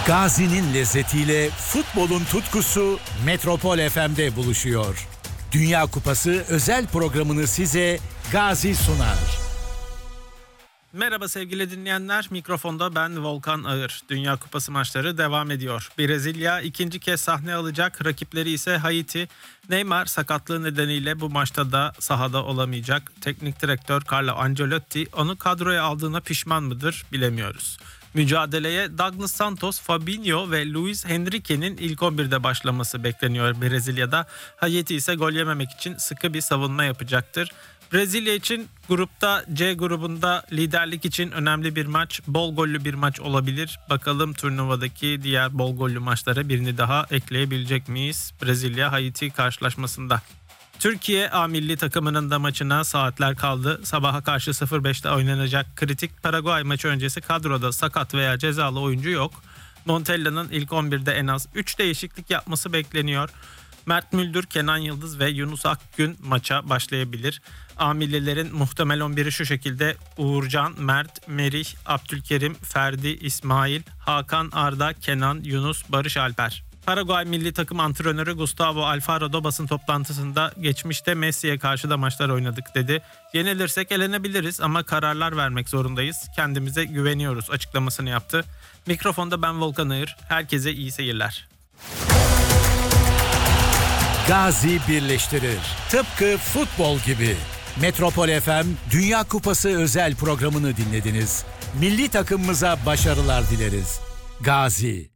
Gazi'nin lezzetiyle futbolun tutkusu Metropol FM'de buluşuyor. Dünya Kupası özel programını size Gazi sunar. Merhaba sevgili dinleyenler, mikrofonda ben Volkan Ağır. Dünya Kupası maçları devam ediyor. Brezilya ikinci kez sahne alacak, rakipleri ise Haiti. Neymar sakatlığı nedeniyle bu maçta da sahada olamayacak. Teknik direktör Carlo Ancelotti onu kadroya aldığına pişman mıdır bilemiyoruz. Mücadeleye Douglas Santos, Fabinho ve Luis Henrique'nin ilk 11'de başlaması bekleniyor Brezilya'da. Haiti ise gol yememek için sıkı bir savunma yapacaktır. Brezilya için grupta C grubunda liderlik için önemli bir maç, bol gollü bir maç olabilir. Bakalım turnuvadaki diğer bol gollü maçlara birini daha ekleyebilecek miyiz Brezilya-Haiti karşılaşmasında? Türkiye A milli takımının da maçına saatler kaldı. Sabaha karşı 05'te oynanacak kritik Paraguay maçı öncesi kadroda sakat veya cezalı oyuncu yok. Montella'nın ilk 11'de en az 3 değişiklik yapması bekleniyor. Mert Müldür, Kenan Yıldız ve Yunus Akgün maça başlayabilir. A millilerin muhtemel 11'i şu şekilde: Uğurcan, Mert, Merih, Abdülkerim, Ferdi, İsmail, Hakan, Arda, Kenan, Yunus, Barış Alper. Paraguay milli takım antrenörü Gustavo Alfaro basın toplantısında geçmişte Messi'ye karşı da maçlar oynadık dedi. Yenilirsek elenebiliriz ama kararlar vermek zorundayız. Kendimize güveniyoruz açıklamasını yaptı. Mikrofonda ben Volkan Ağır. Herkese iyi seyirler. Gazi birleştirir. Tıpkı futbol gibi. Metropol FM Dünya Kupası özel programını dinlediniz. Milli takımımıza başarılar dileriz. Gazi.